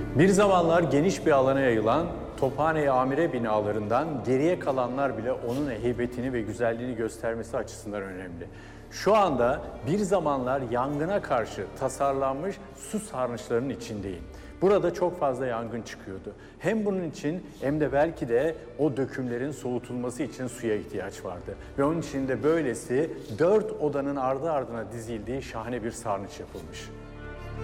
Bir zamanlar geniş bir alana yayılan Tophane-i Amire binalarından geriye kalanlar bile onun heybetini ve güzelliğini göstermesi açısından önemli. Şu anda bir zamanlar yangına karşı tasarlanmış su sarnıçlarının içindeyim. Burada çok fazla yangın çıkıyordu. Hem bunun için hem de belki de o dökümlerin soğutulması için suya ihtiyaç vardı. Ve onun için de böylesi 4 odanın ardı ardına dizildiği şahane bir sarnıç yapılmış.